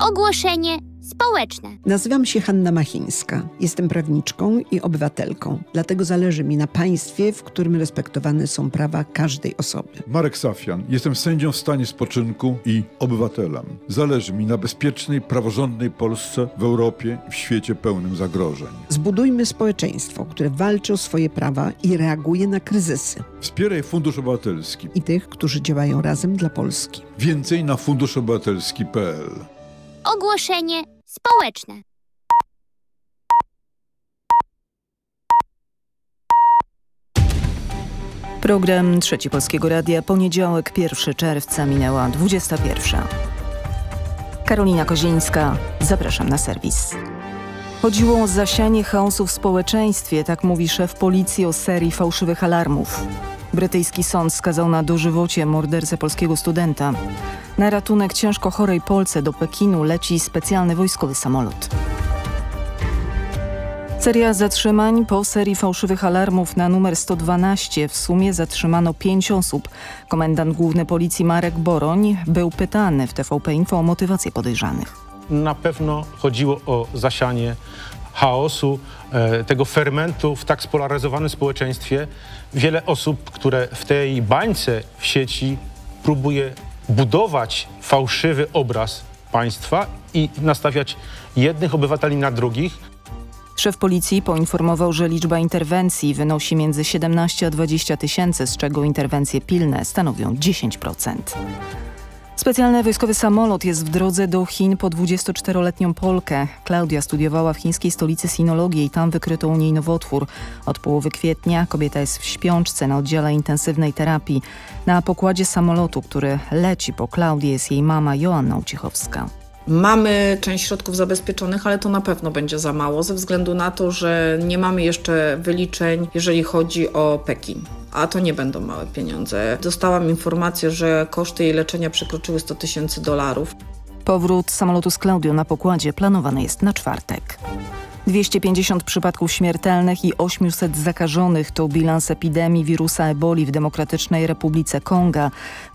Ogłoszenie społeczne. Nazywam się Hanna Machińska. Jestem prawniczką i obywatelką. Dlatego zależy mi na państwie, w którym respektowane są prawa każdej osoby. Marek Safian. Jestem sędzią w stanie spoczynku i obywatelem. Zależy mi na bezpiecznej, praworządnej Polsce w Europie i w świecie pełnym zagrożeń. Zbudujmy społeczeństwo, które walczy o swoje prawa i reaguje na kryzysy. Wspieraj Fundusz Obywatelski. I tych, którzy działają razem dla Polski. Więcej na funduszobywatelski.pl. Ogłoszenie społeczne. Program Trzeci Polskiego Radia, poniedziałek, 1 czerwca, minęła 21. Karolina Kozińska, zapraszam na serwis. Chodziło o zasianie chaosu w społeczeństwie, tak mówi szef policji o serii fałszywych alarmów. Brytyjski sąd skazał na dożywocie mordercę polskiego studenta. Na ratunek ciężko chorej Polce do Pekinu leci specjalny wojskowy samolot. Seria zatrzymań po serii fałszywych alarmów na numer 112. W sumie zatrzymano 5 osób. Komendant główny policji Marek Boroń był pytany w TVP Info o motywację podejrzanych. Na pewno chodziło o zasianie chaosu, tego fermentu w tak spolaryzowanym społeczeństwie. Wiele osób, które w tej bańce w sieci próbuje budować fałszywy obraz państwa i nastawiać jednych obywateli na drugich. Szef policji poinformował, że liczba interwencji wynosi między 17 a 20 tysięcy, z czego interwencje pilne stanowią 10%. Specjalny wojskowy samolot jest w drodze do Chin po 24-letnią Polkę. Klaudia studiowała w chińskiej stolicy sinologię i tam wykryto u niej nowotwór. Od połowy kwietnia kobieta jest w śpiączce na oddziale intensywnej terapii. Na pokładzie samolotu, który leci po Klaudii, jest jej mama Joanna Ucichowska. Mamy część środków zabezpieczonych, ale to na pewno będzie za mało ze względu na to, że nie mamy jeszcze wyliczeń, jeżeli chodzi o Pekin. A to nie będą małe pieniądze. Dostałam informację, że koszty jej leczenia przekroczyły $100,000. Powrót samolotu z Klaudią na pokładzie planowany jest na czwartek. 250 przypadków śmiertelnych i 800 zakażonych to bilans epidemii wirusa eboli w Demokratycznej Republice Konga.